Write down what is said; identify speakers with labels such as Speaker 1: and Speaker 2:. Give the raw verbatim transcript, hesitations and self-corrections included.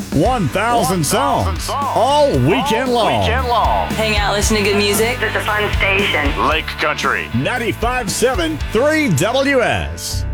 Speaker 1: one thousand songs, all weekend long.
Speaker 2: Weekend long.
Speaker 3: Hang out, listen to good music.
Speaker 4: It's a fun station.
Speaker 2: Lake Country.
Speaker 1: ninety-five point seven three W S.